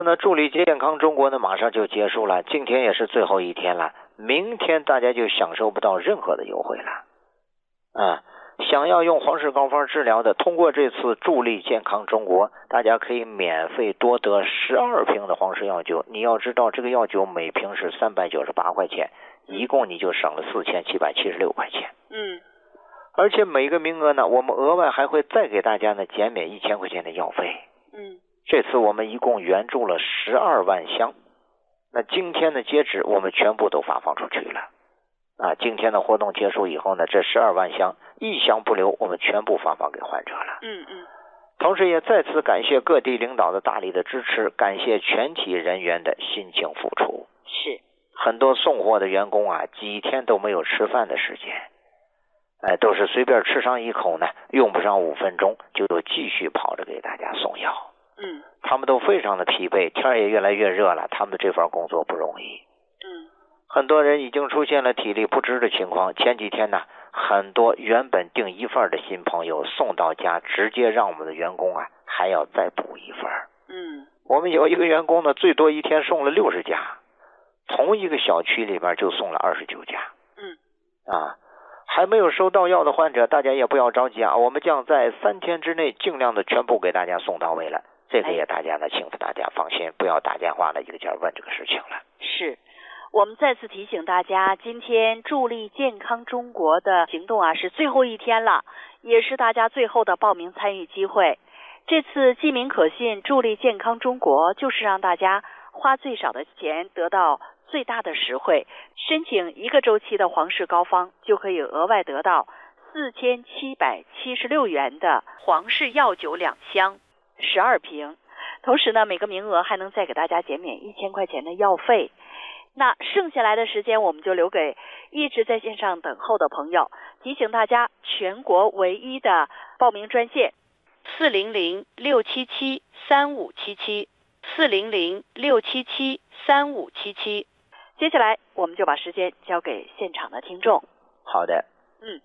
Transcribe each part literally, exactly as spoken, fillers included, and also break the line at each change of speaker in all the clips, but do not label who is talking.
那助力健康中国呢马上就结束了，今天也是最后一天了，明天大家就享受不到任何的优惠了。啊，想要用黄氏膏方治疗的，通过这次助力健康中国，大家可以免费多得十二瓶的黄氏药酒。你要知道，这个药酒每瓶是三百九十八块钱，一共你就省了四千七百七十六块钱。
嗯，
而且每个名额呢，我们额外还会再给大家呢减免一千块钱的药费。
嗯，
这次我们一共援助了十二万箱，那今天的截止我们全部都发放出去了。啊，今天的活动结束以后呢，这十二万箱一箱不留，我们全部发放给患者了。
嗯嗯。
同时也再次感谢各地领导的大力的支持，感谢全体人员的辛勤付出。
是，
很多送货的员工啊，几天都没有吃饭的时间，哎，都是随便吃上一口呢，用不上五分钟就又继续跑着给大家送药。
嗯，
他们都非常的疲惫，天也越来越热了，他们这份工作不容易。
嗯，
很多人已经出现了体力不支的情况。前几天呢，很多原本订一份的新朋友送到家，直接让我们的员工啊还要再补一份。
嗯，
我们有一个员工呢，最多一天送了六十家，同一个小区里边就送了二十九家。
嗯，
啊，还没有收到药的患者，大家也不要着急啊，我们将在三天之内尽量的全部给大家送到位了。这个也大家呢，请大家放心，不要打电话呢一个劲儿问这个事情了。
是，我们再次提醒大家，今天助力健康中国的行动啊是最后一天了，也是大家最后的报名参与机会。这次记名可信助力健康中国，就是让大家花最少的钱得到最大的实惠。申请一个周期的黄氏膏方，就可以额外得到四千七百七十六元的黄氏药酒两箱。十二瓶，同时呢，每个名额还能再给大家减免一千块钱的药费。那剩下来的时间，我们就留给一直在线上等候的朋友。提醒大家，全国唯一的报名专线四零零六七七三五七七，四零零六七七三五七七。接下来，我们就把时间交给现场的听众。
好的。
嗯。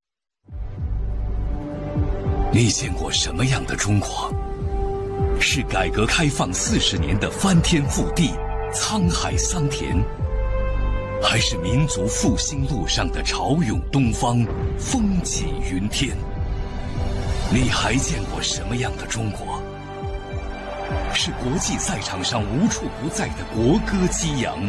你见过什么样的中国？是改革开放四十年的翻天覆地、沧海桑田，还是民族复兴路上的潮涌东方、风起云天？你还见过什么样的中国？是国际赛场上无处不在的国歌激扬，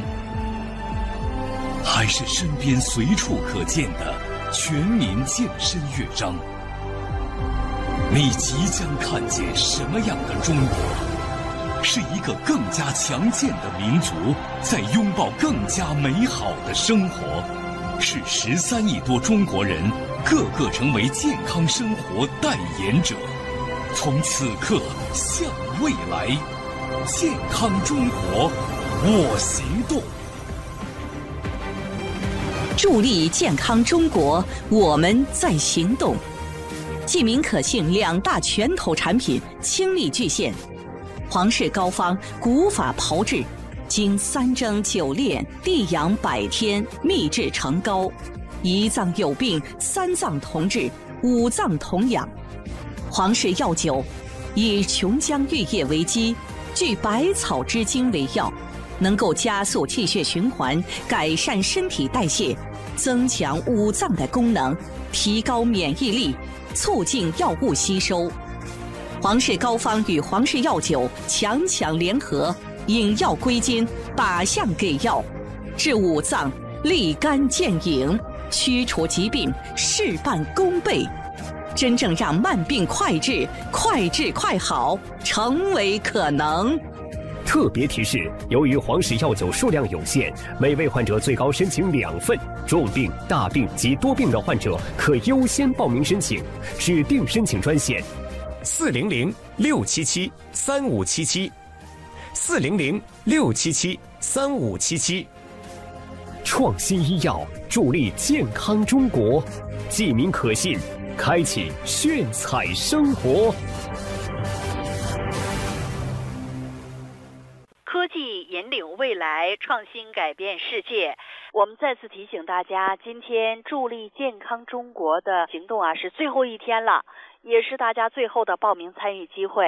还是身边随处可见的全民健身乐章？你即将看见什么样的中国？是一个更加强健的民族，在拥抱更加美好的生活。是十三亿多中国人，个个成为健康生活代言者。从此刻向未来，健康中国，我行动。
助力健康中国，我们在行动。记名可信两大拳头产品倾力巨献，黄氏膏方古法炮制，经三蒸九炼地养百天秘制成膏，一脏有病三脏同治，五脏同养。黄氏药酒以琼浆玉液为基，聚百草之精为药，能够加速气血循环，改善身体代谢，增强五脏的功能，提高免疫力，促进药物吸收。黄氏膏方与黄氏药酒强强联合，引药归经，靶向给药，治五脏，立竿见影，驱除疾病，事半功倍，真正让慢病快治、快治快好成为可能。
特别提示：由于黄氏药酒数量有限，每位患者最高申请两份。重病、大病及多病的患者可优先报名申请。指定申请专线：四零零六七七三五七七，四零零六七七三五七七。创新医药，助力健康中国，记名可信，开启炫彩生活。
科技引领未来，创新改变世界。我们再次提醒大家，今天助力健康中国的行动啊是最后一天了，也是大家最后的报名参与机会。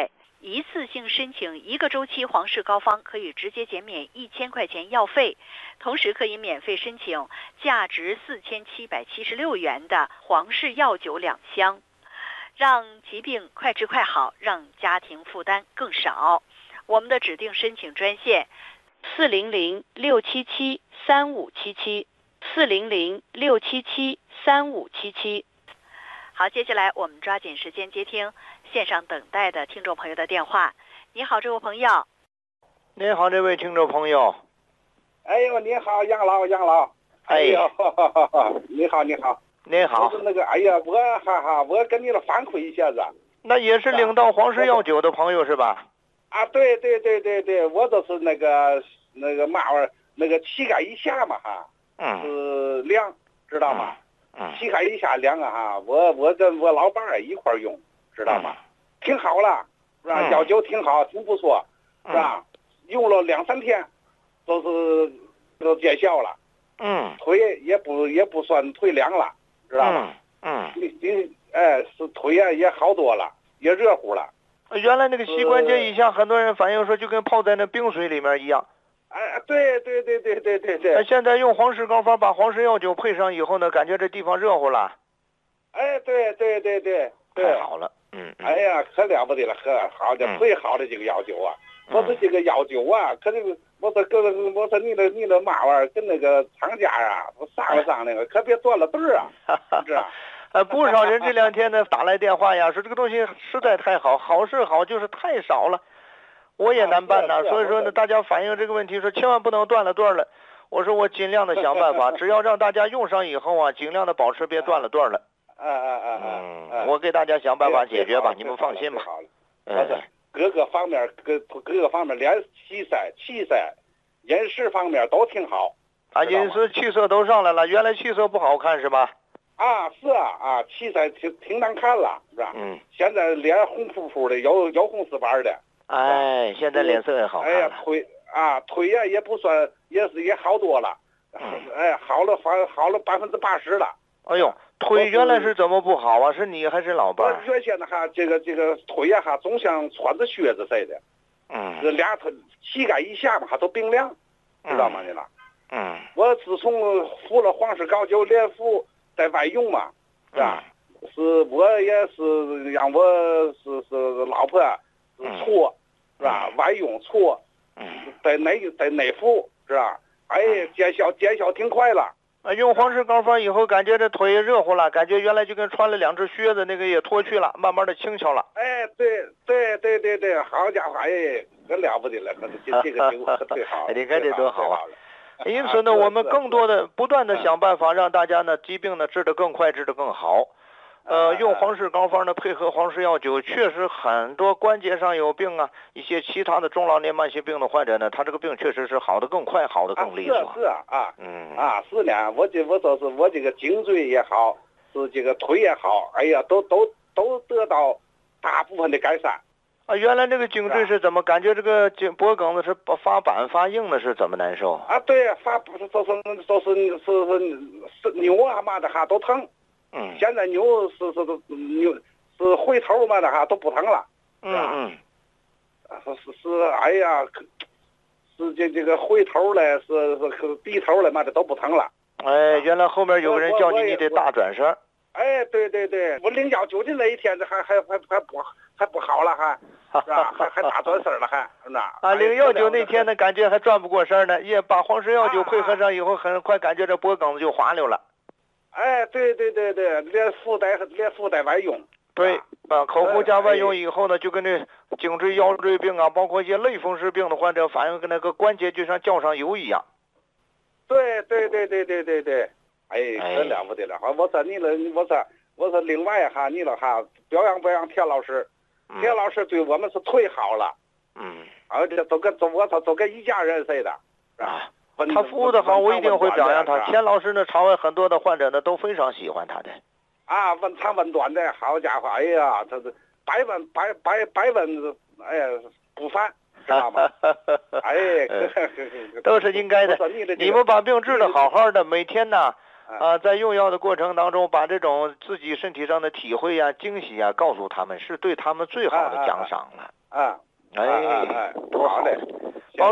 一次性申请一个周期皇氏膏方，可以直接减免一千块钱药费，同时可以免费申请价值四千七百七十六元的皇氏药酒两箱，让疾病快治快好，让家庭负担更少。我们的指定申请专线四零零六七七三五七七，四零零六七七三五七七。好，接下来我们抓紧时间接听线上等待的听众朋友的电话。你好，这位朋友。
你好，这位听众朋友。
哎呦，你好，杨老，杨老。哎呦，你好，你好。
你好。
就是那个，哎呀，我哈哈，我跟你了反馈一下子。
那也是领到皇氏药酒的朋友是吧？
啊，对对对对对，我就是那个那个嘛玩意儿，那个膝盖以下嘛哈，
嗯，
是凉，知道吗？
嗯，
膝盖以下凉啊哈，我我跟我老伴儿一块儿用，知道吗？挺好了，是吧？药酒挺好，挺不错，是吧？用了两三天，都是都见效了。
嗯，
腿也不也不算腿凉了，知道吧？
嗯，
你你哎，是腿啊也好多了，也热乎了。
原来那个膝关节以下，很多人反映说就跟泡在那冰水里面一样。
哎，对对对对对对对。
那现在用皇氏膏方把皇氏药酒配上以后呢，感觉这地方热乎了。
哎，对对对对对。
太好了，嗯。
哎呀，可了不得了，可好的，最好的这个药酒啊！我说这个药酒啊，可这个，我说跟我说你那你那嘛玩意儿，跟那个厂家啊，我商量商量个，可别断了队儿啊，是不是？
呃，不少人这两天呢打来电话呀，说这个东西实在太好，好是好，就是太少了，我也难办呐。所以说呢，大家反映这个问题，说千万不能断了段了。我说我尽量的想办法，只要让大家用上以后啊，尽量的保持别断了段了。
嗯嗯嗯嗯，
我给大家想办法解决吧，你们放心吧。
好了，嗯，各个方面各各个方面，连气色、气色、饮食方面都挺好。
啊，饮食气色都上来了，原来气色不好看是吧？
啊，是啊，啊，气色挺挺难看了，是吧？
嗯。
现在脸红扑扑的，有有红丝斑的。
哎，现在脸色也好看了。
哎呀，腿啊，腿呀也不算，也是也好多了。
嗯。
哎，好了，反好了百分之八十了。
哎呦，腿原来是怎么不好啊？是你还是老伴儿？
原先的哈，这个这个腿呀哈，总像穿着靴子似的。
嗯。
这俩腿膝盖以下嘛，还都冰凉，知道吗？你了？
嗯。
我自从服了皇氏膏酒，连服在外用嘛，是吧？
嗯、
是我也是让我是是老婆是搓，是吧？
嗯、
外用搓，
嗯，
在内在内服，是吧？哎，见效见效挺快了。
啊，用皇氏膏方以后，感觉这腿热乎了，感觉原来就跟穿了两只靴子那个也脱去了，慢慢的轻巧了。
哎，对对对对对，好家伙，哎，可了不得了，可这这个酒可最好了。
你看这多好啊！因此
啊
呢，我们更多的不断的想办法，让大家呢疾病呢治得更快，治得更好。呃，用皇氏膏方呢配合皇氏药酒，确实很多关节上有病啊，一些其他的中老年慢性病的患者呢，他这个病确实是好得更快，好得更利索。
啊是啊啊，
嗯
啊是呢，我这我说是我这个颈椎也好，是这个腿也好，哎呀，都都都得到大部分的改善。
啊，原来这个颈椎是怎么感觉这个颈脖梗子是发板发硬的，是怎么难受？
啊，对，发就是就是是是是扭啊嘛的哈都疼。
嗯，
现在扭是是是扭是回头嘛的哈都不疼了。
嗯嗯，
是是是，哎呀，是这这个回头嘞，是是低头嘞嘛的都不疼了。
哎，原来后面有个人叫你，你得大转身。
哎，对对对，我领药酒的那一天，这还还还还不还不好了，还是吧？还还大转身了，还是吧？
啊，领药酒那天呢，感觉还转不过身呢，也把皇氏药酒配合上以后，很快感觉这脖梗子就滑溜了。
哎，对对对对，连附带连附带外用。
对，啊，口服加外用以后呢，就跟这颈椎腰椎病啊，包括一些类风湿病的患者，反应跟那个关节就像浇上油一样。
对对对对对对对，哎，可了不得了！我说你了，我说我说另外哈，你了哈，表扬表扬田老师，田老师对我们是忒好了。
嗯，
而且都跟我说都跟一家人似的，
啊。他服务的好，我一定会表扬他。田老师呢，场外很多的患者呢都非常喜欢他的。
啊，问长问短的，好家伙，哎呀，这是百问百百百问，哎呀，不烦，知道吗？哎，
都是应该的。你们把病治得好好的，每天呢，啊，在用药的过程当中，把这种自己身体上的体会呀、惊喜呀，告诉他们，是对他们最好的奖赏了。
啊，
哎
哎哎，
多好
好嘞。